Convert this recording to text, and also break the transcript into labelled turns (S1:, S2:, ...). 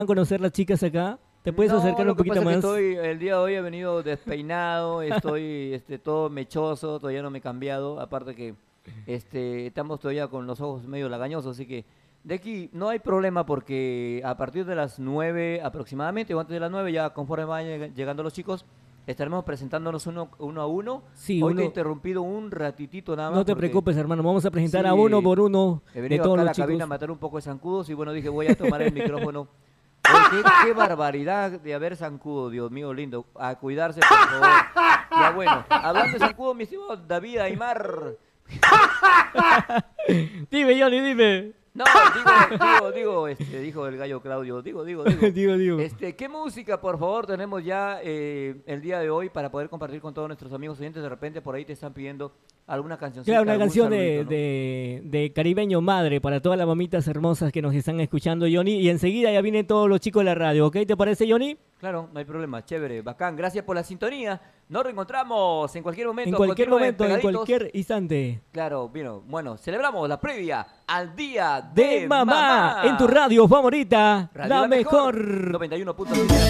S1: conocer las chicas acá? ¿Te puedes
S2: No,
S1: acercar
S2: lo
S1: un
S2: que
S1: poquito
S2: pasa es que
S1: más?
S2: el día de hoy he venido despeinado, estoy todo mechoso, todavía no me he cambiado, aparte que estamos todavía con los ojos medio lagañosos, así que de aquí no hay problema porque a partir de las 9 aproximadamente, o antes de las 9, ya conforme vayan llegando los chicos, estaremos presentándonos uno a uno.
S1: Sí,
S2: Hoy te he
S1: uno,
S2: interrumpido un ratitito nada
S1: no
S2: más
S1: te
S2: porque
S1: preocupes, hermano. Vamos a presentar a uno
S2: sí,
S1: por uno
S2: he
S1: de
S2: venido
S1: todos
S2: acá a
S1: los
S2: la cabina a
S1: chicos.
S2: matar un poco de zancudos y bueno, dije voy a tomar el micrófono. Oye, qué barbaridad de haber zancudo, Dios mío lindo. A cuidarse, por favor. Ya bueno, hablando de zancudo, mi estimado David Aymar.
S1: Dime, Johnny, dime.
S2: No, dijo el gallo Claudio. Digo.
S1: Digo.
S2: ¿Qué música, por favor, tenemos ya el día de hoy para poder compartir con todos nuestros amigos oyentes? De repente por ahí te están pidiendo alguna cancioncita,
S1: Claro, una
S2: algún
S1: canción
S2: saludito, ¿no?
S1: de Caribeño Madre para todas las mamitas hermosas que nos están escuchando, Johnny. Y enseguida ya vienen todos los chicos de la radio, ¿ok? ¿Te parece, Johnny?
S2: Claro, no hay problema, chévere, bacán. Gracias por la sintonía. Nos reencontramos en cualquier
S1: En
S2: momento.
S1: cualquier
S2: Continúen
S1: momento, en
S2: pegaditos.
S1: cualquier instante.
S2: Claro, bueno, celebramos la previa al Día
S1: De
S2: de
S1: mamá,
S2: Mamá.
S1: en tu radio favorita,
S2: Radio
S1: la
S2: La Mejor,
S1: mejor.
S2: 91.7.